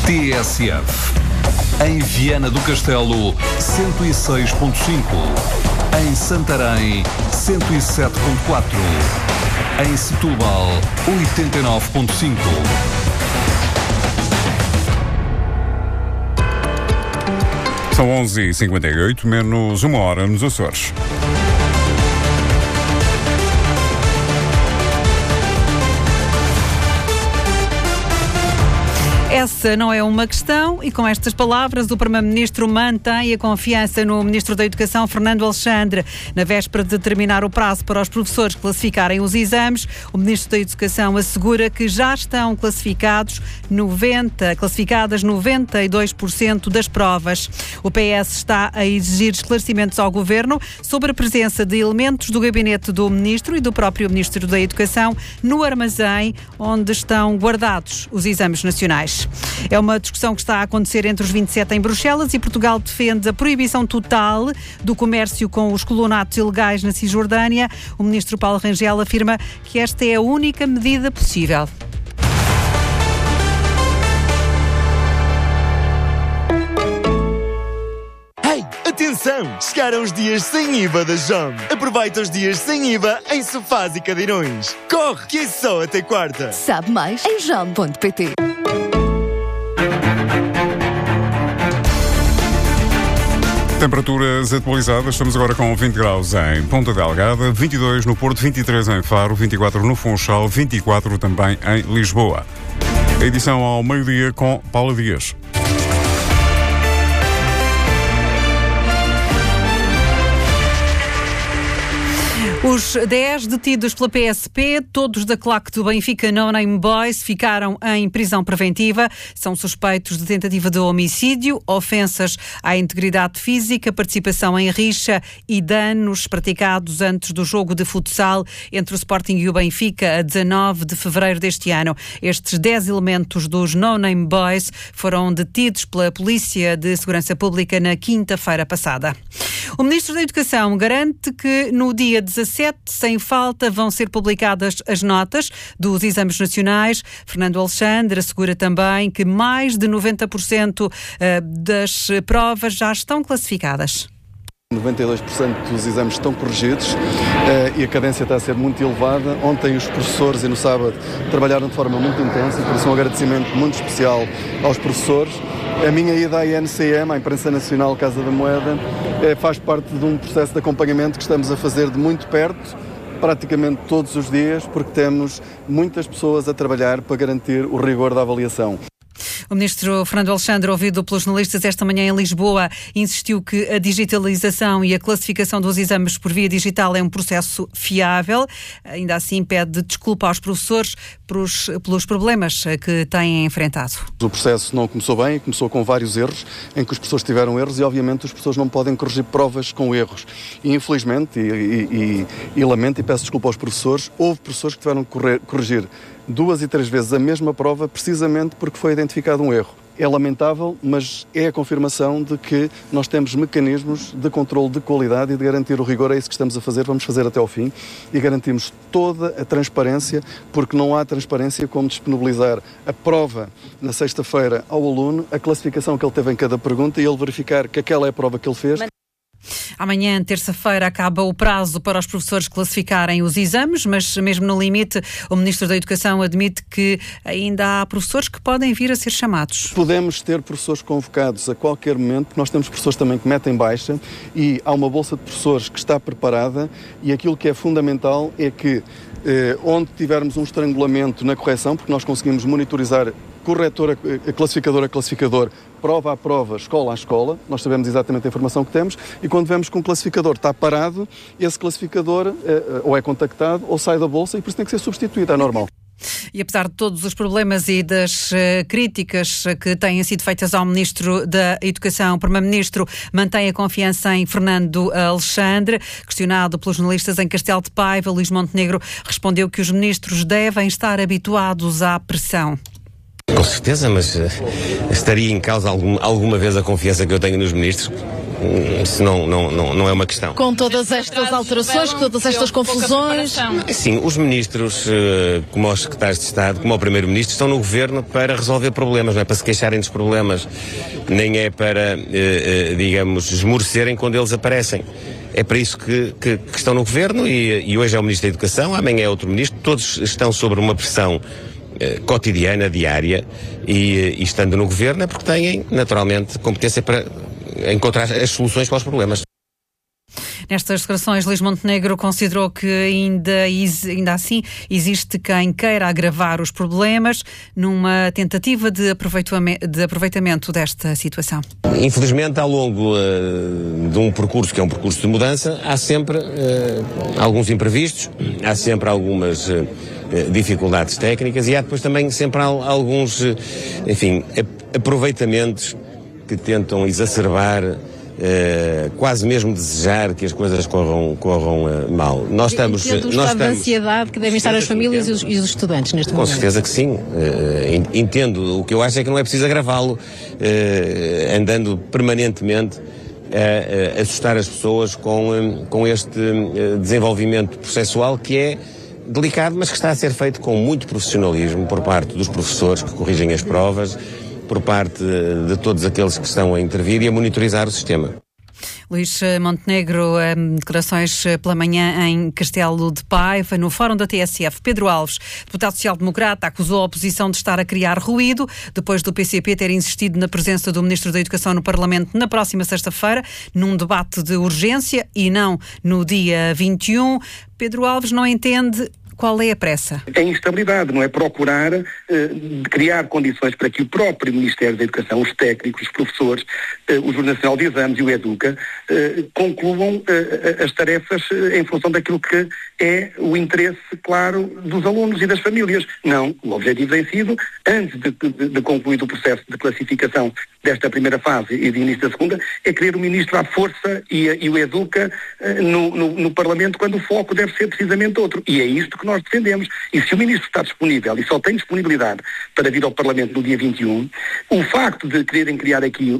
TSF. Em Viana do Castelo, 106.5. Em Santarém, 107.4. Em Setúbal, 89.5. São 11h58, menos uma hora nos Açores. Essa não é uma questão e com estas palavras o Primeiro-Ministro mantém a confiança no Ministro da Educação, Fernando Alexandre. Na véspera de terminar o prazo para os professores classificarem os exames, o Ministro da Educação assegura que já estão classificadas 92% das provas. O PS está a exigir esclarecimentos ao Governo sobre a presença de elementos do gabinete do Ministro e do próprio Ministro da Educação no armazém onde estão guardados os exames nacionais. É uma discussão que está a acontecer entre os 27 em Bruxelas e Portugal defende a proibição total do comércio com os colonatos ilegais na Cisjordânia. O ministro Paulo Rangel afirma que esta é a única medida possível. Atenção! Chegaram os dias sem IVA da JOM. Aproveita os dias sem IVA em sofás e cadeirões. Corre, que é só até quarta. Sabe mais em jom.pt. Temperaturas atualizadas, estamos agora com 20 graus em Ponta Delgada, 22 no Porto, 23 em Faro, 24 no Funchal, 24 também em Lisboa. A edição ao meio-dia com Paula Dias. Os 10 detidos pela PSP, todos da claque do Benfica No Name Boys, ficaram em prisão preventiva. São suspeitos de tentativa de homicídio, ofensas à integridade física, participação em rixa e danos praticados antes do jogo de futsal entre o Sporting e o Benfica a 19 de fevereiro deste ano. Estes 10 elementos dos No Name Boys foram detidos pela Polícia de Segurança Pública na quinta-feira passada. O Ministro da Educação garante que no dia 17, sem falta, vão ser publicadas as notas dos exames nacionais. Fernando Alexandre assegura também que mais de 90% das provas já estão classificadas. 92% dos exames estão corrigidos e a cadência está a ser muito elevada. Ontem os professores e no sábado trabalharam de forma muito intensa, por isso um agradecimento muito especial aos professores. A minha ida à INCM, à Imprensa Nacional Casa da Moeda, faz parte de um processo de acompanhamento que estamos a fazer de muito perto, praticamente todos os dias, porque temos muitas pessoas a trabalhar para garantir o rigor da avaliação. O ministro Fernando Alexandre, ouvido pelos jornalistas esta manhã em Lisboa, insistiu que a digitalização e a classificação dos exames por via digital é um processo fiável. Ainda assim, pede desculpa aos professores pelos problemas que têm enfrentado. O processo não começou bem, começou com vários erros, em que os professores tiveram erros e, obviamente, os professores não podem corrigir provas com erros. E, infelizmente, e lamento e peço desculpa aos professores, houve professores que tiveram que corrigir 2 e 3 vezes a mesma prova, precisamente porque foi identificado um erro. É lamentável, mas é a confirmação de que nós temos mecanismos de controle de qualidade e de garantir o rigor. É isso que estamos a fazer, vamos fazer até ao fim e garantimos toda a transparência, porque não há transparência como disponibilizar a prova na sexta-feira ao aluno, a classificação que ele teve em cada pergunta e ele verificar que aquela é a prova que ele fez. Amanhã, terça-feira, acaba o prazo para os professores classificarem os exames, mas mesmo no limite, o Ministro da Educação admite que ainda há professores que podem vir a ser chamados. Podemos ter professores convocados a qualquer momento, porque nós temos professores também que metem baixa e há uma bolsa de professores que está preparada e aquilo que é fundamental é que onde tivermos um estrangulamento na correção, porque nós conseguimos monitorizar corretor a classificador, prova a prova, escola a escola, nós sabemos exatamente a informação que temos e quando vemos que um classificador está parado, esse classificador ou é contactado ou sai da bolsa e por isso tem que ser substituído, é normal. E apesar de todos os problemas e das críticas que têm sido feitas ao Ministro da Educação, o Primeiro-Ministro mantém a confiança em Fernando Alexandre. Questionado pelos jornalistas em Castelo de Paiva, Luís Montenegro respondeu que os ministros devem estar habituados à pressão. Com certeza, mas estaria em causa alguma vez a confiança que eu tenho nos ministros? isso não é uma questão. Com todas estas alterações, com todas estas confusões... Sim, os ministros, como os secretários de Estado, como o Primeiro-Ministro, estão no Governo para resolver problemas, não é para se queixarem dos problemas, nem é para, digamos, esmorecerem quando eles aparecem. É para isso que estão no Governo e hoje é o Ministro da Educação, amanhã é outro Ministro, todos estão sob uma pressão cotidiana, diária, e estando no Governo é porque têm, naturalmente, competência para encontrar as soluções para os problemas. Nestas declarações, Luís Montenegro considerou que ainda assim existe quem queira agravar os problemas numa tentativa de aproveitamento desta situação. Infelizmente, ao longo de um percurso que é um percurso de mudança, há sempre alguns imprevistos, há sempre algumas dificuldades técnicas e há depois também sempre alguns, enfim, aproveitamentos que tentam exacerbar, quase mesmo desejar que as coisas corram mal. Nós estamos de ansiedade que devem estar as famílias e os estudantes neste momento. Com certeza que sim. Entendo. O que eu acho é que não é preciso agravá-lo, andando permanentemente a assustar as pessoas com este desenvolvimento processual que é delicado, mas que está a ser feito com muito profissionalismo por parte dos professores que corrigem as provas, por parte de todos aqueles que estão a intervir e a monitorizar o sistema. Luís Montenegro, declarações pela manhã em Castelo de Paiva. No fórum da TSF, Pedro Alves, deputado social-democrata, acusou a oposição de estar a criar ruído, depois do PCP ter insistido na presença do Ministro da Educação no Parlamento na próxima sexta-feira, num debate de urgência e não no dia 21. Pedro Alves não entende qual é a pressa. É instabilidade, não é? Procurar criar condições para que o próprio Ministério da Educação, os técnicos, os professores, o Jornal Nacional de Exames e o EDUCA concluam as tarefas em função daquilo que é o interesse, claro, dos alunos e das famílias. Não, o objetivo tem sido, antes de concluir o processo de classificação desta primeira fase e de início da segunda, é querer o Ministro à força e o EDUCA no Parlamento, quando o foco deve ser precisamente outro. E é isto que nós defendemos. E se o Ministro está disponível e só tem disponibilidade para vir ao Parlamento no dia 21, o facto de quererem criar aqui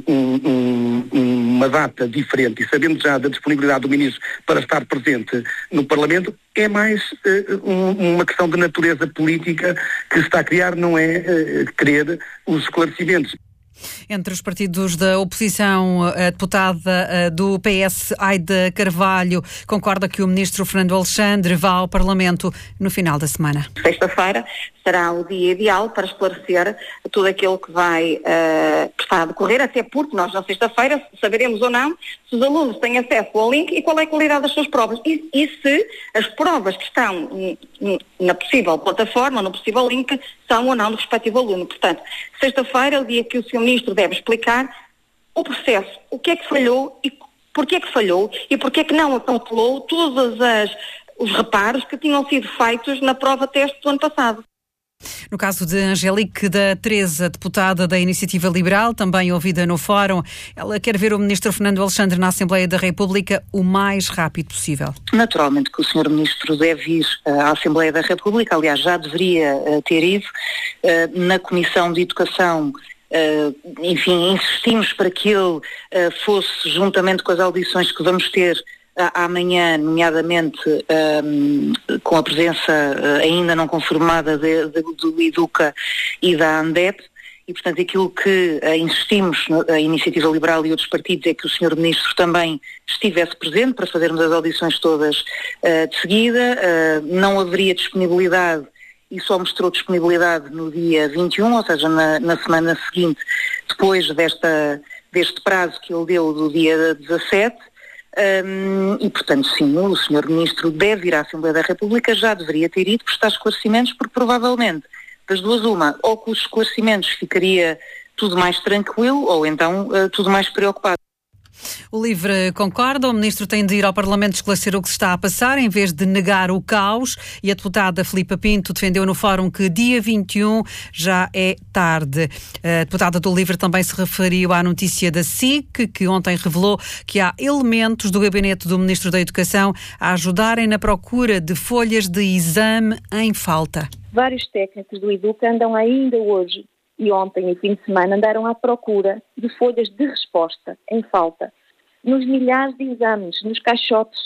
uma data diferente e sabendo já da disponibilidade do Ministro para estar presente no Parlamento, é mais uma questão de natureza política que se está a criar, não é querer os esclarecimentos. Entre os partidos da oposição, a deputada do PS, Aida Carvalho, concorda que o ministro Fernando Alexandre vá ao Parlamento no final da semana. Sexta-feira será o dia ideal para esclarecer tudo aquilo que está a decorrer, até porque nós na sexta-feira saberemos ou não se os alunos têm acesso ao link e qual é a qualidade das suas provas e se as provas que estão na possível plataforma, no possível link, são ou não do respectivo aluno. Portanto, sexta-feira é o dia que o Sr. Ministro deve explicar o processo, o que é que falhou e porquê é que falhou e porquê é que não acautelou todos os reparos que tinham sido feitos na prova-teste do ano passado. No caso de Angélique da Teresa, deputada da Iniciativa Liberal, também ouvida no fórum, ela quer ver o ministro Fernando Alexandre na Assembleia da República o mais rápido possível. Naturalmente que o Sr. Ministro deve ir à Assembleia da República, aliás já deveria ter ido, na Comissão de Educação. Enfim, insistimos para que ele fosse, juntamente com as audições que vamos ter amanhã, nomeadamente com a presença ainda não confirmada do EDUCA e da ANDEP, e portanto aquilo que insistimos, a Iniciativa Liberal e outros partidos, é que o Sr. Ministro também estivesse presente para fazermos as audições todas de seguida. Não haveria disponibilidade e só mostrou disponibilidade no dia 21, ou seja, na semana seguinte, depois deste prazo que ele deu do dia 17, e portanto sim, o Sr. Ministro deve ir à Assembleia da República, já deveria ter ido prestar esclarecimentos, porque provavelmente das duas uma, ou com os esclarecimentos ficaria tudo mais tranquilo, ou então tudo mais preocupado. O LIVRE concorda, o ministro tem de ir ao Parlamento esclarecer o que se está a passar, em vez de negar o caos, e a deputada Filipa Pinto defendeu no fórum que dia 21 já é tarde. A deputada do LIVRE também se referiu à notícia da SIC, que ontem revelou que há elementos do gabinete do ministro da Educação a ajudarem na procura de folhas de exame em falta. Vários técnicos do EDUCA andam ainda hoje e ontem e fim de semana andaram à procura de folhas de resposta em falta. nos milhares de exames, nos caixotes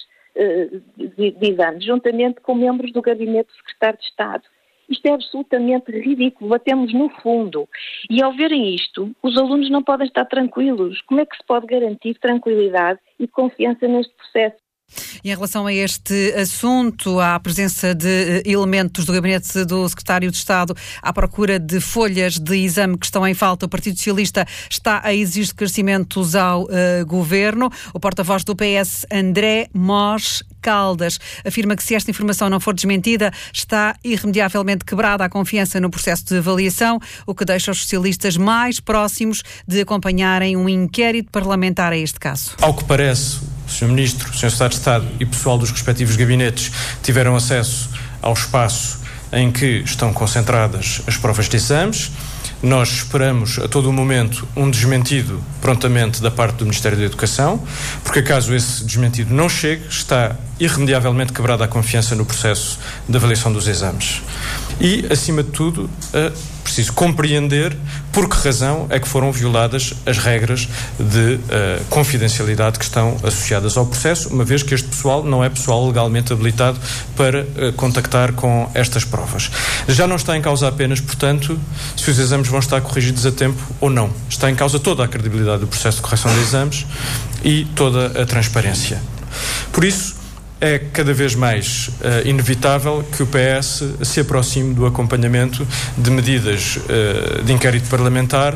de exames, juntamente com membros do Gabinete do Secretário de Estado. Isto é absolutamente ridículo, batemos no fundo. E ao verem isto, os alunos não podem estar tranquilos. Como é que se pode garantir tranquilidade e confiança neste processo? E em relação a este assunto, à presença de elementos do Gabinete do Secretário de Estado à procura de folhas de exame que estão em falta, o Partido Socialista está a exigir esclarecimentos ao Governo. O porta-voz do PS, André Mós Caldas, afirma que se esta informação não for desmentida, está irremediavelmente quebrada a confiança no processo de avaliação, o que deixa os socialistas mais próximos de acompanharem um inquérito parlamentar a este caso. Ao que parece, o Sr. Ministro, o Sr. Secretário de Estado e pessoal dos respectivos gabinetes tiveram acesso ao espaço em que estão concentradas as provas de exames. Nós esperamos a todo o momento um desmentido prontamente da parte do Ministério da Educação, porque caso esse desmentido não chegue, está irremediavelmente quebrada a confiança no processo de avaliação dos exames. E, acima de tudo, preciso compreender por que razão é que foram violadas as regras de confidencialidade que estão associadas ao processo, uma vez que este pessoal não é pessoal legalmente habilitado para contactar com estas provas. Já não está em causa apenas, portanto, se os exames vão estar corrigidos a tempo ou não. Está em causa toda a credibilidade do processo de correção de exames e toda a transparência. Por isso, é cada vez mais inevitável que o PS se aproxime do acompanhamento de medidas de inquérito parlamentar.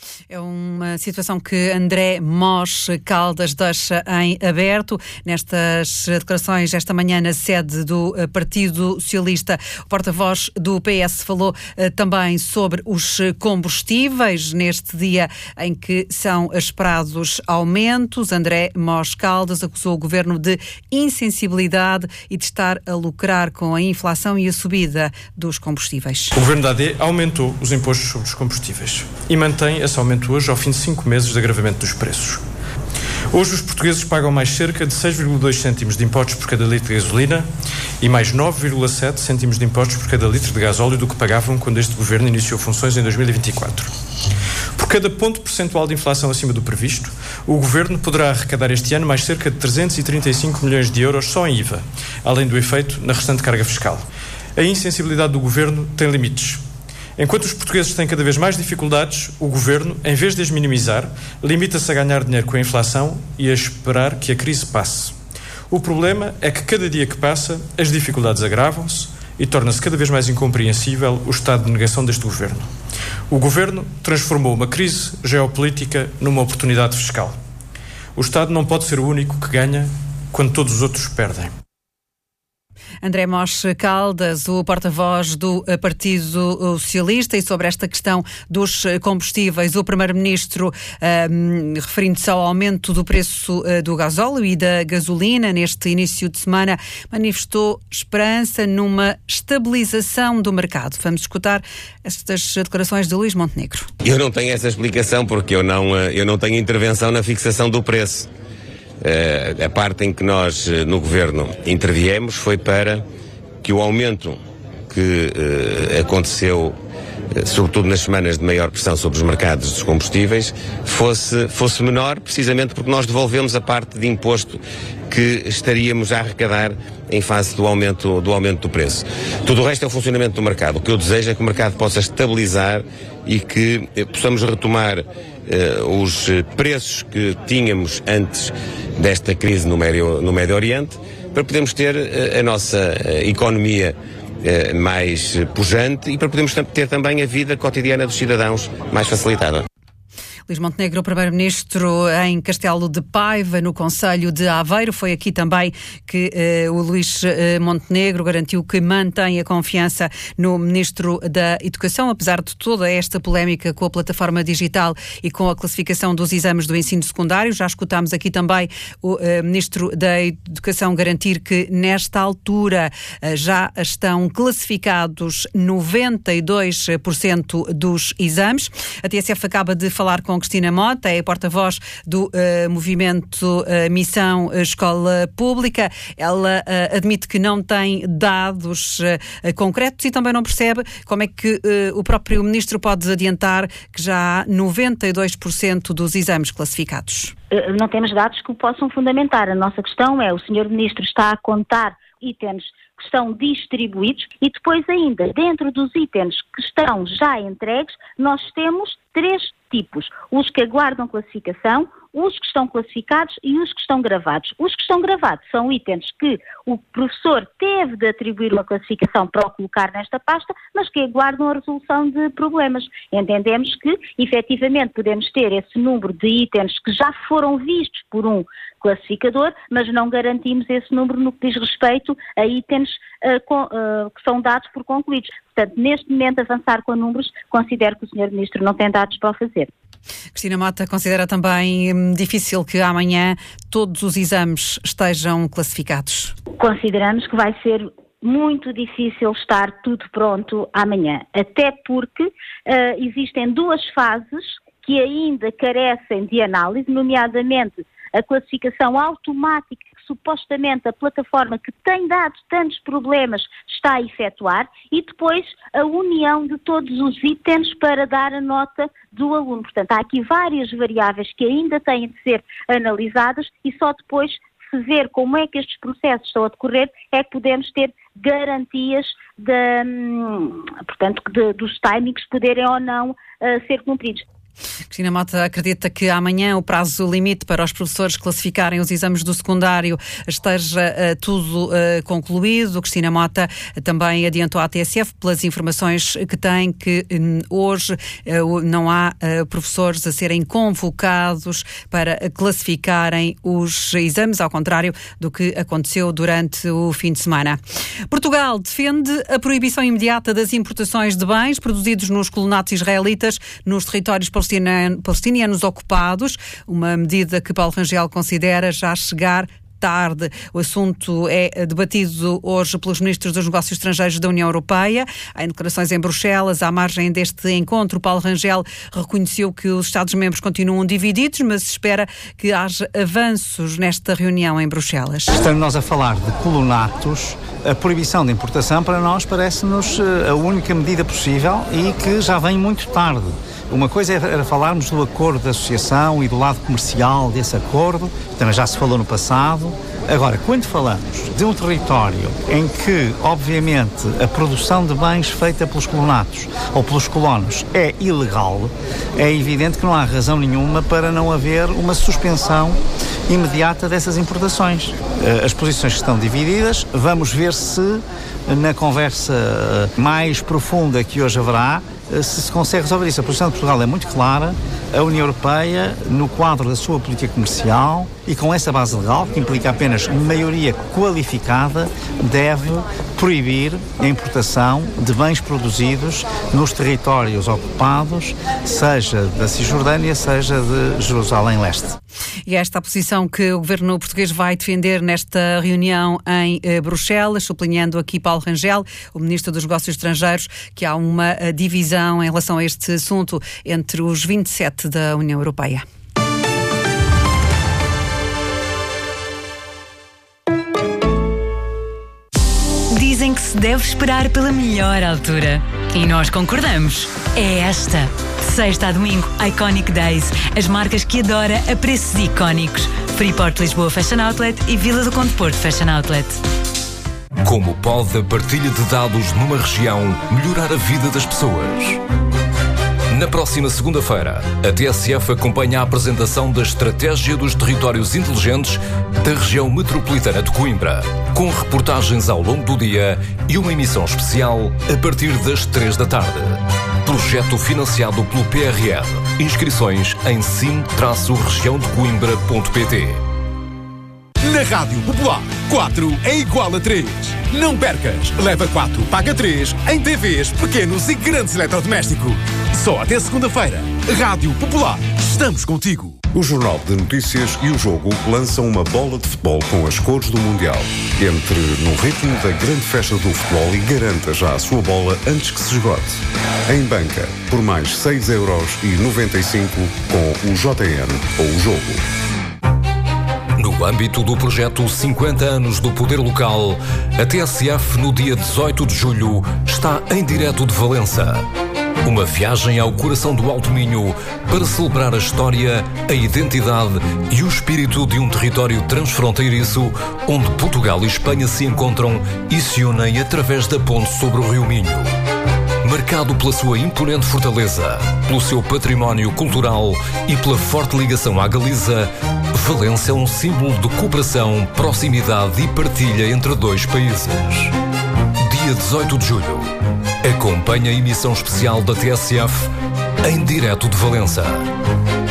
É uma situação que André Mós Caldas deixa em aberto. Nestas declarações esta manhã na sede do Partido Socialista, o porta-voz do PS falou também sobre os combustíveis neste dia em que são esperados aumentos. André Mós Caldas acusou o governo de insensibilidade e de estar a lucrar com a inflação e a subida dos combustíveis. O governo da AD aumentou os impostos sobre os combustíveis e mantém esse aumento hoje ao fim de 5 meses de agravamento dos preços. Hoje os portugueses pagam mais cerca de 6,2 cêntimos de impostos por cada litro de gasolina e mais 9,7 cêntimos de impostos por cada litro de gasóleo do que pagavam quando este governo iniciou funções em 2024. Por cada ponto percentual de inflação acima do previsto, o governo poderá arrecadar este ano mais cerca de 335 milhões de euros só em IVA, além do efeito na restante carga fiscal. A insensibilidade do governo tem limites. Enquanto os portugueses têm cada vez mais dificuldades, o governo, em vez de as minimizar, limita-se a ganhar dinheiro com a inflação e a esperar que a crise passe. O problema é que cada dia que passa, as dificuldades agravam-se e torna-se cada vez mais incompreensível o estado de negação deste governo. O governo transformou uma crise geopolítica numa oportunidade fiscal. O Estado não pode ser o único que ganha quando todos os outros perdem. André Mós Caldas, o porta-voz do Partido Socialista, e sobre esta questão dos combustíveis, o Primeiro-Ministro, referindo-se ao aumento do preço do gasóleo e da gasolina neste início de semana, manifestou esperança numa estabilização do mercado. Vamos escutar estas declarações de Luís Montenegro. Eu não tenho essa explicação porque eu não tenho intervenção na fixação do preço. A parte em que nós no Governo interviemos foi para que o aumento que aconteceu, sobretudo nas semanas de maior pressão sobre os mercados dos combustíveis, fosse menor, precisamente porque nós devolvemos a parte de imposto que estaríamos a arrecadar em face do aumento do preço. Tudo o resto é o funcionamento do mercado. O que eu desejo é que o mercado possa estabilizar e que possamos retomar os preços que tínhamos antes desta crise no Médio Oriente, para podermos ter a nossa economia mais pujante e para podermos ter também a vida cotidiana dos cidadãos mais facilitada. Luís Montenegro, o Primeiro-Ministro em Castelo de Paiva, no Conselho de Aveiro. Foi aqui também que o Luís Montenegro garantiu que mantém a confiança no Ministro da Educação, apesar de toda esta polémica com a plataforma digital e com a classificação dos exames do ensino secundário. Já escutámos aqui também o Ministro da Educação garantir que nesta altura já estão classificados 92% dos exames. A TSF acaba de falar com com Cristina Mota, é a porta-voz do movimento Missão Escola Pública. Ela admite que não tem dados concretos e também não percebe como é que o próprio Ministro pode adiantar que já há 92% dos exames classificados. Não temos dados que o possam fundamentar. A nossa questão é, o Sr. Ministro está a contar itens que estão distribuídos e depois ainda, dentro dos itens que estão já entregues, nós temos 3 tipos. Os que aguardam classificação, os que estão classificados e os que estão gravados. Os que estão gravados são itens que o professor teve de atribuir uma classificação para o colocar nesta pasta, mas que aguardam a resolução de problemas. Entendemos que, efetivamente, podemos ter esse número de itens que já foram vistos por um classificador, mas não garantimos esse número no que diz respeito a itens que são dados por concluídos. Portanto, neste momento, avançar com números, considero que o Sr. Ministro não tem dados para o fazer. Cristina Mota considera também difícil que amanhã todos os exames estejam classificados? Consideramos que vai ser muito difícil estar tudo pronto amanhã, até porque existem 2 fases que ainda carecem de análise, nomeadamente a classificação automática que supostamente a plataforma que tem dado tantos problemas está a efetuar e depois a união de todos os itens para dar a nota do aluno. Portanto, há aqui várias variáveis que ainda têm de ser analisadas e só depois se ver como é que estes processos estão a decorrer é que podemos ter garantias dos timings poderem ou não ser cumpridos. Cristina Mota acredita que amanhã o prazo limite para os professores classificarem os exames do secundário esteja tudo concluído. Cristina Mota também adiantou à TSF, pelas informações que tem, que hoje não há professores a serem convocados para classificarem os exames, ao contrário do que aconteceu durante o fim de semana. Portugal defende a proibição imediata das importações de bens produzidos nos colonatos israelitas nos territórios palestinianos ocupados, uma medida que Paulo Rangel considera já chegar tarde. O assunto é debatido hoje pelos ministros dos Negócios Estrangeiros da União Europeia. Em declarações em Bruxelas, à margem deste encontro, Paulo Rangel reconheceu que os Estados-membros continuam divididos, mas espera que haja avanços nesta reunião em Bruxelas. Estamos nós a falar de colonatos. A proibição de importação para nós parece-nos a única medida possível e que já vem muito tarde. Uma coisa era falarmos do acordo de associação e do lado comercial desse acordo, também já se falou no passado. Agora, quando falamos de um território em que, obviamente, a produção de bens feita pelos colonatos ou pelos colonos é ilegal, é evidente que não há razão nenhuma para não haver uma suspensão imediata dessas importações. As posições estão divididas, vamos ver se na conversa mais profunda que hoje haverá, se consegue resolver isso. A posição de Portugal é muito clara. A União Europeia, no quadro da sua política comercial e com essa base legal, que implica apenas maioria qualificada, deve proibir a importação de bens produzidos nos territórios ocupados, seja da Cisjordânia, seja de Jerusalém Leste. E esta é a posição que o governo português vai defender nesta reunião em Bruxelas, sublinhando aqui Paulo Rangel, o ministro dos Negócios Estrangeiros, que há uma divisão em relação a este assunto entre os 27 da União Europeia. Dizem que se deve esperar pela melhor altura. E nós concordamos. É esta. De sexta a domingo, Iconic Days. As marcas que adora a preços icónicos. Freeport Lisboa Fashion Outlet e Vila do Conde Porto Fashion Outlet. Como pode a partilha de dados numa região melhorar a vida das pessoas? Na próxima segunda-feira, a TSF acompanha a apresentação da Estratégia dos Territórios Inteligentes da região metropolitana de Coimbra, com reportagens ao longo do dia e uma emissão especial a partir das 3 da tarde. Projeto financiado pelo PRR. Inscrições em sim-regiãodecoimbra.pt. Na Rádio Popular, 4 é igual a 3. Não percas, leva 4, paga 3 em TVs, pequenos e grandes eletrodomésticos. Só até segunda-feira. Rádio Popular, estamos contigo. O Jornal de Notícias e o Jogo lançam uma bola de futebol com as cores do Mundial. Entre no ritmo da grande festa do futebol e garanta já a sua bola antes que se esgote. Em banca, por mais 6,95€ com o JN ou o Jogo. No âmbito do projeto 50 anos do Poder Local, a TSF, no dia 18 de julho, está em direto de Valença. Uma viagem ao coração do Alto Minho para celebrar a história, a identidade e o espírito de um território transfronteiriço onde Portugal e Espanha se encontram e se unem através da ponte sobre o Rio Minho. Marcado pela sua imponente fortaleza, pelo seu património cultural e pela forte ligação à Galiza, Valença é um símbolo de cooperação, proximidade e partilha entre dois países. Dia 18 de julho. Acompanhe a emissão especial da TSF em direto de Valença.